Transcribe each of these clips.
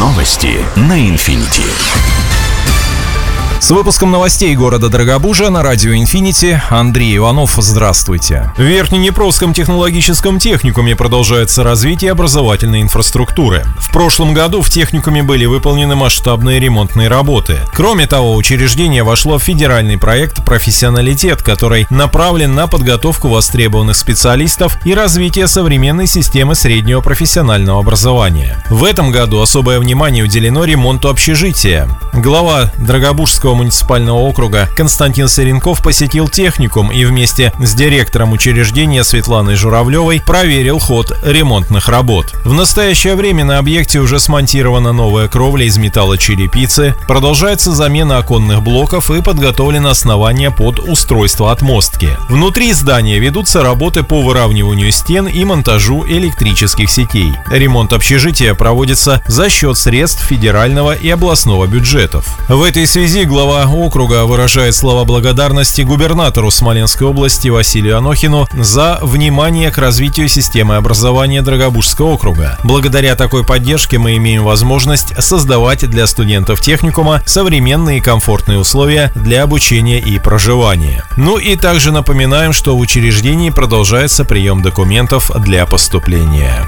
Новости на Infinity. С выпуском новостей города Дорогобужа на радио Infinity Андрей Иванов. Здравствуйте. В Верхнеднепровском технологическом техникуме продолжается развитие образовательной инфраструктуры. В прошлом году в техникуме были выполнены масштабные ремонтные работы. Кроме того, учреждение вошло в федеральный проект «Профессионалитет», который направлен на подготовку востребованных специалистов и развитие современной системы среднего профессионального образования. В этом году особое внимание уделено ремонту общежития. Глава Дорогобужского муниципального округа Константин Серенков посетил техникум и вместе с директором учреждения Светланой Журавлевой проверил ход ремонтных работ. В настоящее время на объекте уже смонтирована новая кровля из металлочерепицы, продолжается замена оконных блоков и подготовлено основание под устройство отмостки. Внутри здания ведутся работы по выравниванию стен и монтажу электрических сетей. Ремонт общежития проводится за счет средств федерального и областного бюджетов. В этой связи глава округа выражает слова благодарности губернатору Смоленской области Василию Анохину за внимание к развитию системы образования Дорогобужского округа. Благодаря такой поддержке мы имеем возможность создавать для студентов техникума современные и комфортные условия для обучения и проживания. Ну и также напоминаем, что в учреждении продолжается прием документов для поступления.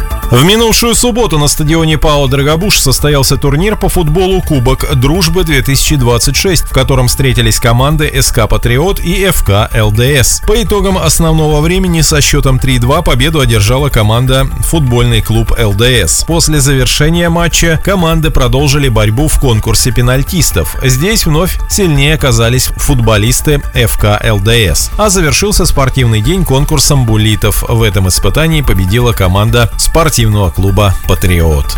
В минувшую субботу на стадионе ПАО «Дорогобуж» состоялся турнир по футболу «Кубок Дружбы-2026», в котором встретились команды СК «Патриот» и ФК ЛДС. По итогам основного времени со счетом 3-2 победу одержала команда «Футбольный клуб ЛДС». После завершения матча команды продолжили борьбу в конкурсе пенальтистов. Здесь вновь сильнее оказались футболисты ФК ЛДС. А завершился спортивный день конкурсом буллитов. В этом испытании победила команда спортивного клуба «Патриот».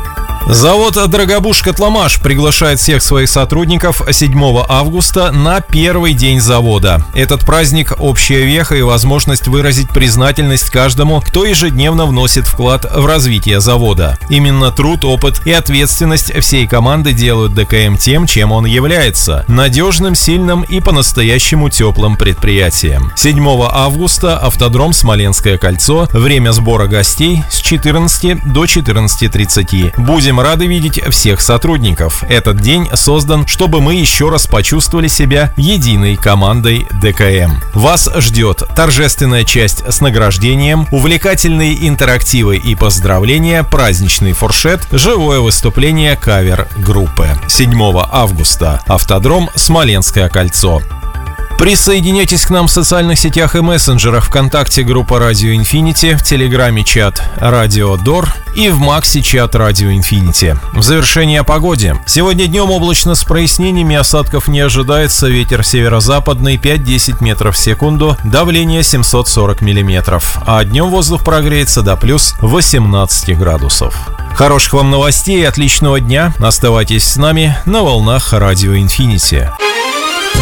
Завод «Дорогобуж-Котломаш» приглашает всех своих сотрудников 7 августа на первый день завода. Этот праздник – общая веха и возможность выразить признательность каждому, кто ежедневно вносит вклад в развитие завода. Именно труд, опыт и ответственность всей команды делают ДКМ тем, чем он является – надежным, сильным и по-настоящему теплым предприятием. 7 августа автодром «Смоленское кольцо». Время сбора гостей с 14 до 14:30. Будем рады видеть всех сотрудников. Этот день создан, чтобы мы еще раз почувствовали себя единой командой ДКМ. Вас ждет торжественная часть с награждением, увлекательные интерактивы и поздравления, праздничный фуршет, живое выступление кавер-группы. 7 августа. Автодром «Смоленское кольцо». Присоединяйтесь к нам в социальных сетях и мессенджерах: ВКонтакте группа Радио Infinity, в Телеграме чат Радио Дор и в Максе чат Радио Infinity. В завершение о погоде. Сегодня днем облачно с прояснениями, осадков не ожидается, ветер северо-западный 5-10 метров в секунду, давление 740 миллиметров, а днем воздух прогреется до плюс 18 градусов. Хороших вам новостей и отличного дня. Оставайтесь с нами на волнах Радио Infinity.